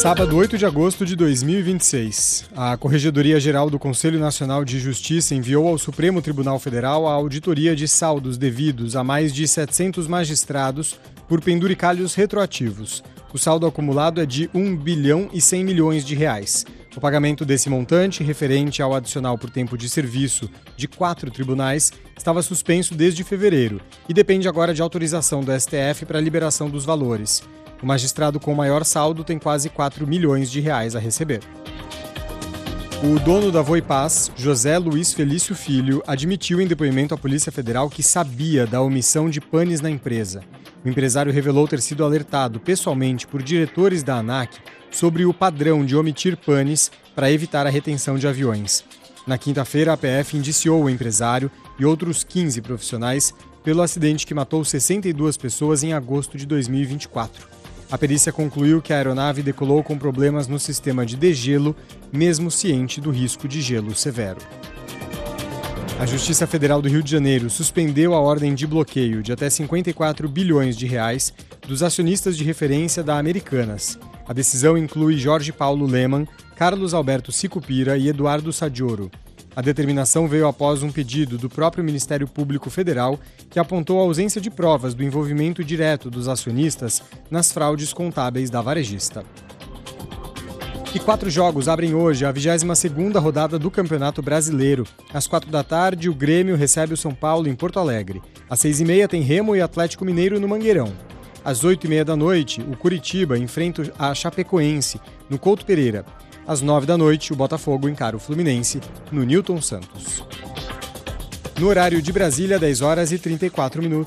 Sábado, 8 de agosto de 2026, a Corregedoria Geral do Conselho Nacional de Justiça enviou ao Supremo Tribunal Federal a auditoria de saldos devidos a mais de 700 magistrados por penduricalhos retroativos. O saldo acumulado é de 1 bilhão e 100 milhões de reais. O pagamento desse montante, referente ao adicional por tempo de serviço de 4 tribunais, estava suspenso desde fevereiro e depende agora de autorização do STF para a liberação dos valores. O magistrado com maior saldo tem quase 4 milhões de reais a receber. O dono da Voipaz, José Luiz Felício Filho, admitiu em depoimento à Polícia Federal que sabia da omissão de panes na empresa. O empresário revelou ter sido alertado pessoalmente por diretores da ANAC sobre o padrão de omitir panes para evitar a retenção de aviões. Na quinta-feira, a PF indiciou o empresário e outros 15 profissionais pelo acidente que matou 62 pessoas em agosto de 2024. A perícia concluiu que a aeronave decolou com problemas no sistema de degelo, mesmo ciente do risco de gelo severo. A Justiça Federal do Rio de Janeiro suspendeu a ordem de bloqueio de até 54 bilhões de reais dos acionistas de referência da Americanas. A decisão inclui Jorge Paulo Lemann, Carlos Alberto Sicupira e Eduardo Sadioro. A determinação veio após um pedido do próprio Ministério Público Federal, que apontou a ausência de provas do envolvimento direto dos acionistas nas fraudes contábeis da varejista. E 4 jogos abrem hoje a 22ª rodada do Campeonato Brasileiro. Às 4 da tarde, o Grêmio recebe o São Paulo em Porto Alegre. Às 6h30 tem Remo e Atlético Mineiro no Mangueirão. Às 8h30 da noite, o Curitiba enfrenta a Chapecoense, no Couto Pereira. Às 9 da noite, o Botafogo encara o Fluminense, no Newton Santos. No horário de Brasília, 10h34.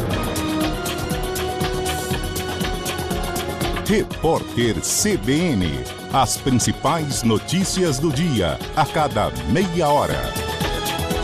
Repórter CBN. As principais notícias do dia, a cada meia hora.